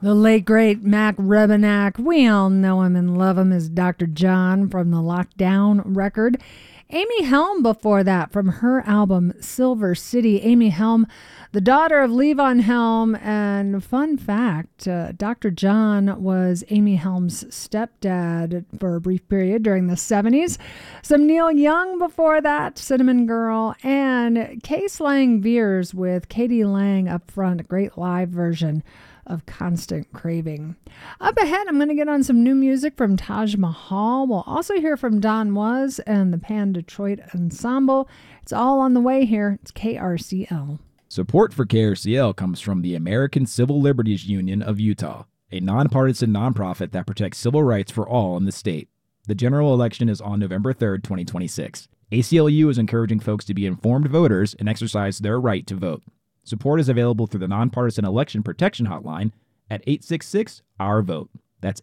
The late, great Mac Rebennack. We all know him and love him as Dr. John from the Lockdown record. Amy Helm before that from her album Silver City. Amy Helm, the daughter of Levon Helm. And fun fact, Dr. John was Amy Helm's stepdad for a brief period during the 70s. Some Neil Young before that, Cinnamon Girl. And Case Lang Veers with Katie Lang up front, a great live version of Constant Craving. Up ahead, I'm going to get on some new music from Taj Mahal. We'll also hear from Don Was and the Pan Detroit Ensemble. It's all on the way here. It's KRCL. Support for KRCL comes from the American Civil Liberties Union of Utah, a nonpartisan nonprofit that protects civil rights for all in the state. The general election is on November 3rd, 2026. ACLU is encouraging folks to be informed voters and exercise their right to vote. Support is available through the Nonpartisan Election Protection Hotline at 866-OUR-VOTE. That's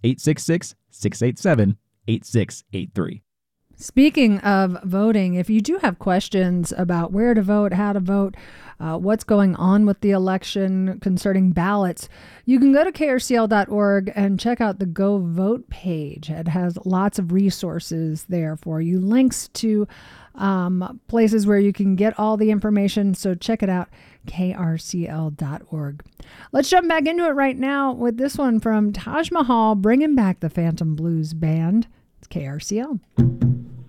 866-687-8683. Speaking of voting, if you do have questions about where to vote, how to vote, what's going on with the election concerning ballots, you can go to krcl.org and check out the Go Vote page. It has lots of resources there for you, links to places where you can get all the information. So check it out, krcl.org. Let's jump back into it right now with this one from Taj Mahal, bringing back the Phantom Blues Band. It's KRCL.